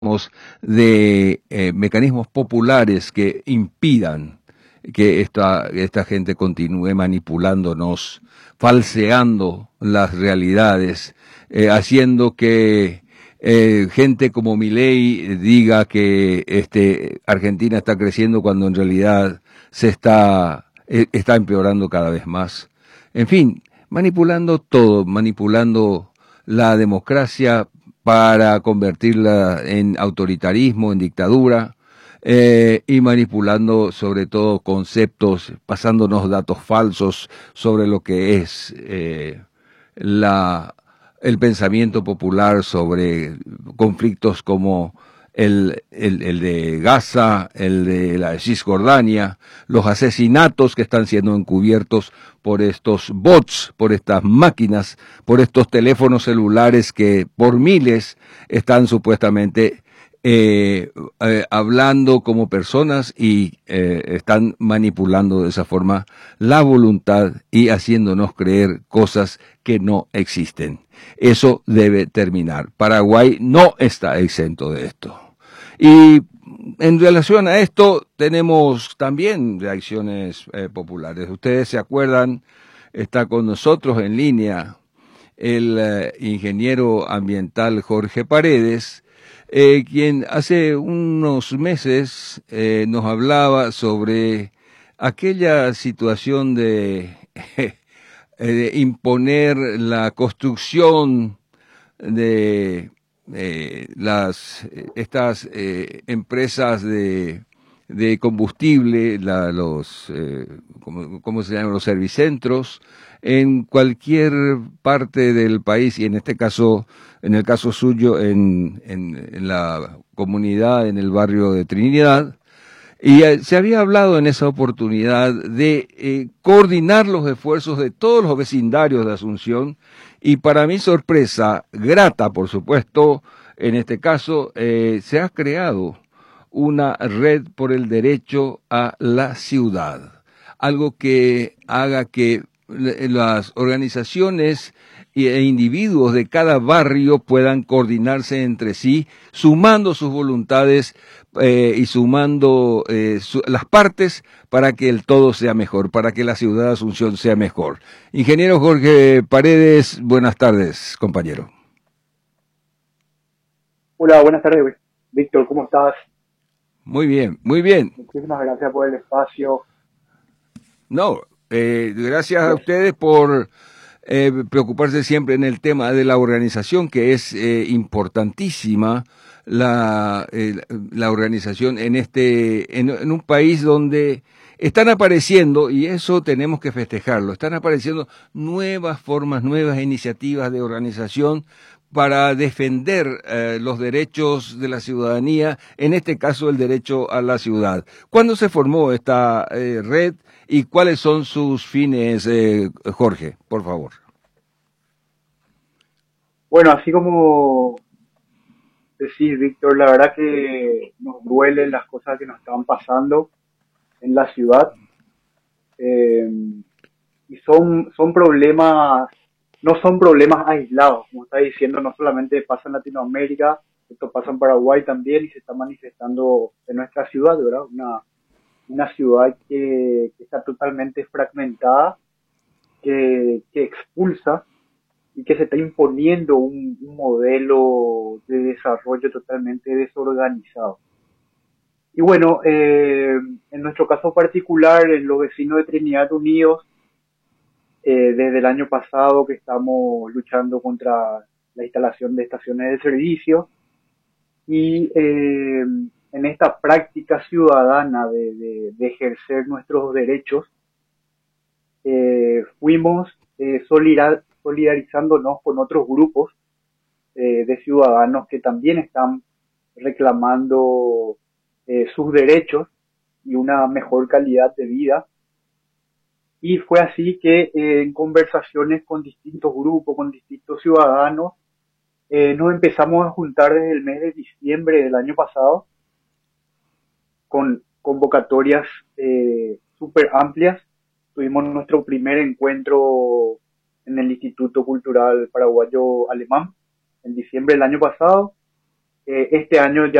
de mecanismos populares que impidan que esta gente continúe manipulándonos, falseando las realidades, haciendo que gente como Milei diga que Argentina está creciendo cuando en realidad está empeorando cada vez más. En fin, manipulando todo, manipulando la democracia para convertirla en autoritarismo, en dictadura, y manipulando sobre todo conceptos, pasándonos datos falsos sobre lo que es la, el pensamiento popular sobre conflictos como el de Gaza, el de la Cisjordania, los asesinatos que están siendo encubiertos por estos bots, por estas máquinas, por estos teléfonos celulares que por miles están supuestamente hablando como personas y están manipulando de esa forma la voluntad y haciéndonos creer cosas que no existen. Eso debe terminar. Paraguay no está exento de esto. Y en relación a esto tenemos también reacciones populares. Ustedes se acuerdan, está con nosotros en línea el ingeniero ambiental Jorge Paredes, quien hace unos meses nos hablaba sobre aquella situación de imponer la construcción de estas empresas de combustible, ¿cómo se llaman? Los servicentros, en cualquier parte del país y en este caso, en el caso suyo, en la comunidad, en el barrio de Trinidad. Y se había hablado en esa oportunidad de coordinar los esfuerzos de todos los vecindarios de Asunción y para mi sorpresa, grata por supuesto, en este caso se ha creado una red por el derecho a la ciudad, algo que haga que las organizaciones e individuos de cada barrio puedan coordinarse entre sí, sumando sus voluntades y sumando las partes para que el todo sea mejor, para que la ciudad de Asunción sea mejor. Ingeniero Jorge Paredes, buenas tardes, compañero. Hola, buenas tardes, Víctor, ¿cómo estás? Muy bien, muy bien. Muchísimas gracias por el espacio. No, gracias a ustedes por preocuparse siempre en el tema de la organización, que es importantísima la organización en un país donde están apareciendo, y eso tenemos que festejarlo, están apareciendo nuevas formas, nuevas iniciativas de organización para defender los derechos de la ciudadanía, en este caso el derecho a la ciudad. ¿Cuándo se formó esta red y cuáles son sus fines, Jorge, por favor? Bueno, así como decís, Víctor, la verdad que nos duelen las cosas que nos están pasando en la ciudad eh, y son problemas, no son problemas aislados, como está diciendo, no solamente pasa en Latinoamérica, esto pasa en Paraguay también y se está manifestando en nuestra ciudad, ¿verdad? Una ciudad que está totalmente fragmentada, que expulsa y que se está imponiendo un modelo de desarrollo totalmente desorganizado. Y bueno, en nuestro caso particular, en los vecinos de Trinidad Unidos, desde el año pasado que estamos luchando contra la instalación de estaciones de servicio y en esta práctica ciudadana de ejercer nuestros derechos, fuimos solidarizándonos con otros grupos de ciudadanos que también están reclamando sus derechos y una mejor calidad de vida. Y fue así que en conversaciones con distintos grupos, con distintos ciudadanos, nos empezamos a juntar desde el mes de diciembre del año pasado con convocatorias súper amplias. Tuvimos nuestro primer encuentro en el Instituto Cultural Paraguayo Alemán en diciembre del año pasado. este año ya